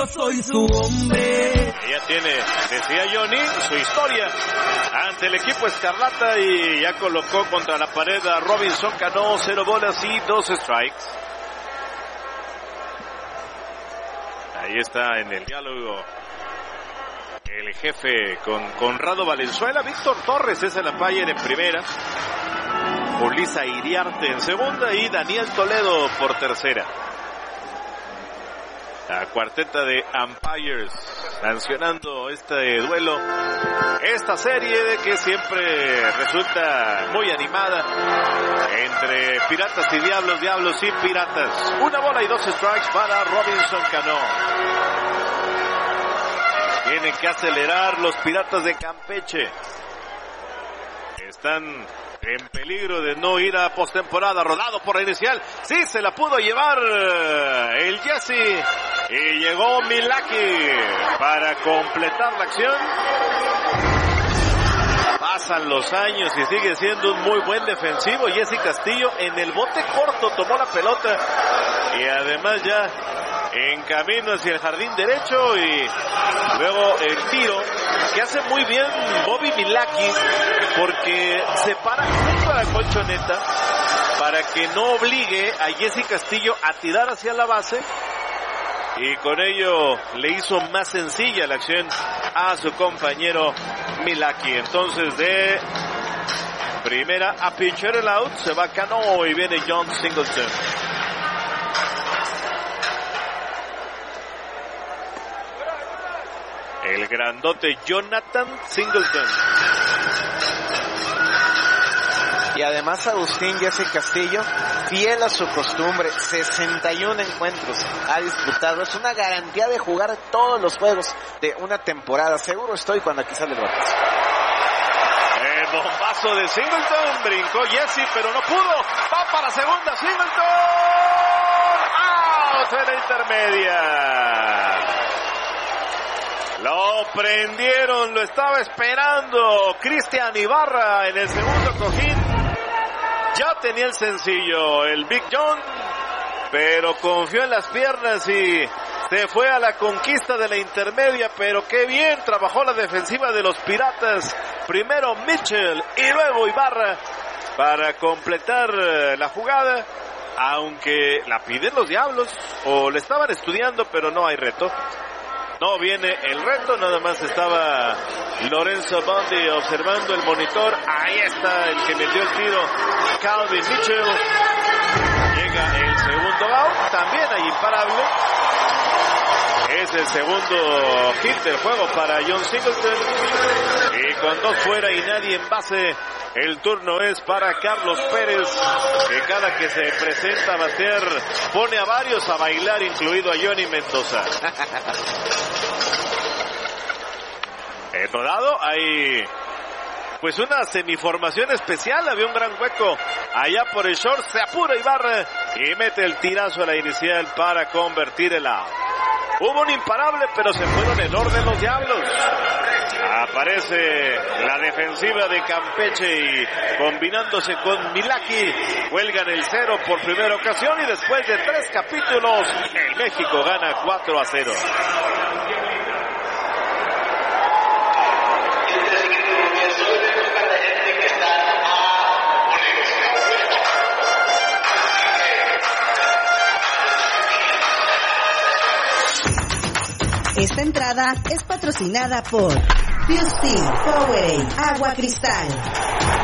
Soy su hombre. Ella tiene, decía Johnny, su historia ante el equipo Escarlata y ya colocó contra la pared a Robinson Cano, 0 bolas y 2 strikes. Ahí está en el diálogo el jefe con Conrado Valenzuela. Víctor Torres es el umpire en primera, Julissa Iriarte en segunda y Daniel Toledo por tercera. La cuarteta de umpires sancionando este duelo, esta serie que siempre resulta muy animada entre Piratas y Diablos, Diablos y Piratas. 1 bola y 2 strikes para Robinson Cano. Tienen que acelerar los Piratas de Campeche. Están en peligro de no ir a postemporada. Rodado por la inicial. Sí, se la pudo llevar el Jesse. Y llegó Milaki para completar la acción. Pasan los años y sigue siendo un muy buen defensivo. Jesse Castillo en el bote corto tomó la pelota. Y además ya en camino hacia el jardín derecho y luego el tiro que hace muy bien Bobby Milaki porque se para junto a la colchoneta para que no obligue a Jesse Castillo a tirar hacia la base y con ello le hizo más sencilla la acción a su compañero Milaki. Entonces de primera a pitcher el out, se va Cano y viene John Singleton. El grandote Jonathan Singleton. Y además Agustín Jesse Castillo, fiel a su costumbre, 61 encuentros ha disputado. Es una garantía de jugar todos los juegos de una temporada. Seguro estoy cuando aquí sale el batazo. El bombazo de Singleton. Brincó Jesse, pero no pudo. Va para segunda Singleton. ¡Out en la intermedia! Lo prendieron, lo estaba esperando Cristian Ibarra en el segundo cojín. Ya tenía el sencillo el Big John, pero confió en las piernas y se fue a la conquista de la intermedia. Pero qué bien trabajó la defensiva de los Piratas. Primero Mitchell y luego Ibarra para completar la jugada. Aunque la piden los Diablos o le estaban estudiando, pero no hay reto. No viene el reto, nada más estaba Lorenzo Bondi observando el monitor. Ahí está el que metió el tiro, Calvin Mitchell. Llega el segundo out, también hay imparable. Es el segundo hit del juego para John Singleton. Y con 2 fuera y nadie en base, el turno es para Carlos Pérez, que cada que se presenta a batear pone a varios a bailar, incluido a Johnny Mendoza. En otro lado hay pues una semiformación especial, había un gran hueco allá por el short, se apura Ibarra y mete el tirazo a la inicial para convertir el out. Hubo un imparable, pero se fueron en orden los Diablos. Aparece la defensiva de Campeche y combinándose con Milaki, cuelgan el 0 por primera ocasión y después de 3 capítulos, el México gana 4-0. Esta entrada es patrocinada por Fuse Powerade, Agua Cristal.